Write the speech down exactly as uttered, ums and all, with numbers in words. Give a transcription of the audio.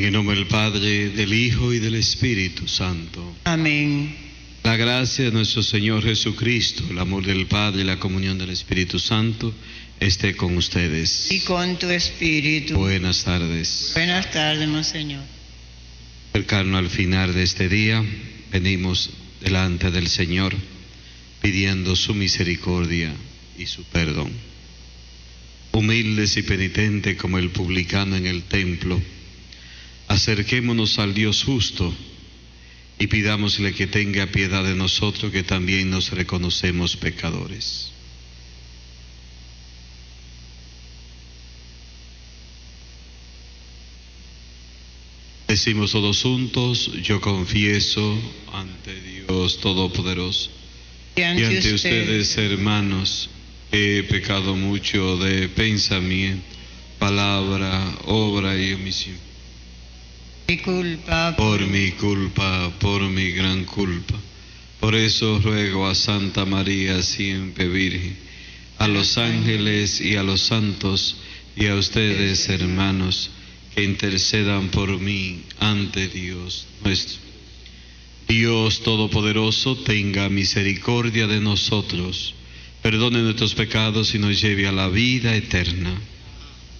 el nombre del Padre, del Hijo y del Espíritu Santo. Amén. La gracia de nuestro Señor Jesucristo, el amor del Padre y la comunión del Espíritu Santo esté con ustedes. Y con tu espíritu. Buenas tardes. Buenas tardes, Monseñor. Cercano al final de este día, venimos delante del Señor pidiendo su misericordia y su perdón. Humildes y penitentes como el publicano en el templo, acerquémonos al Dios justo y pidámosle que tenga piedad de nosotros, que también nos reconocemos pecadores. Decimos todos juntos: yo confieso ante Dios Todopoderoso Y ante, y ante ustedes, ustedes, hermanos, que he pecado mucho de pensamiento, palabra, obra y omisión. mi culpa. Por mi culpa, por mi gran culpa. Por eso ruego a Santa María, siempre Virgen, a los ángeles y a los santos, y a ustedes, hermanos, que intercedan por mí ante Dios nuestro. Dios Todopoderoso, tenga misericordia de nosotros, perdone nuestros pecados y nos lleve a la vida eterna.